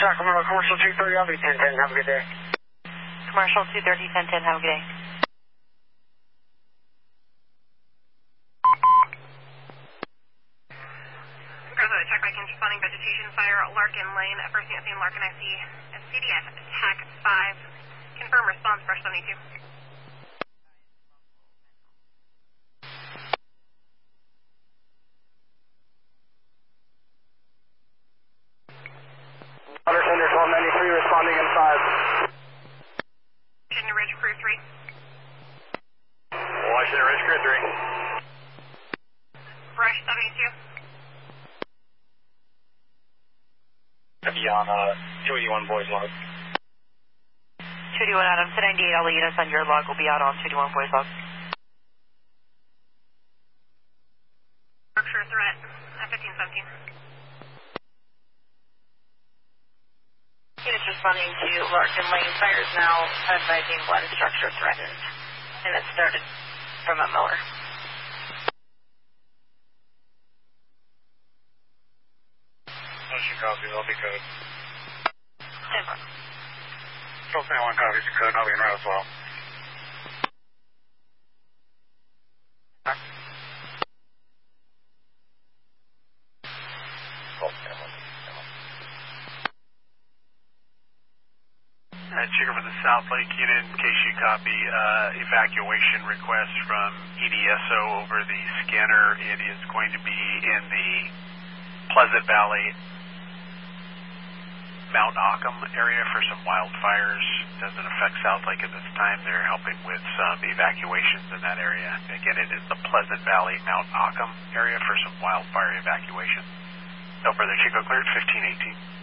Sacramento Commercial 230, I'll be 1010. Have a good day. Commercial 230, 1010. Have a good day. Check back in responding vegetation fire, Larkin Lane. First unit seen Larkin IC, CDF TAC 5. Confirm response, brush 72. Water Center 1293 responding in 5. Washington Ridge Crew 3. Washington Ridge Crew 3. Brush 72. Be on 281 Boys log. 281 Adam, 1098, all the units on your log will be out on 281 Boys log. Structure threat at 1517. Units responding to Larkin Lane fires now, advising one structure threatened, and it started from a mower. Motion copy, that'll be code. 10-4. Control 1 copies the code, I'll be in route as well. Chico for the South Lake unit, in case you copy evacuation request from EDSO over the scanner. It is going to be in the Pleasant Valley, Mount Ockham area for some wildfires. Doesn't affect South Lake at this time. They're helping with some evacuations in that area. Again, it is the Pleasant Valley, Mount Ockham area for some wildfire evacuation. No further, Chico cleared, 1518.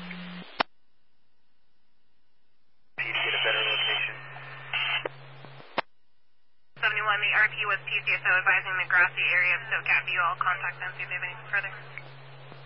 Need to get a better location. 71, the RP was PCSO advising the grassy area of SoCat. You all contact them, see if they have anything further.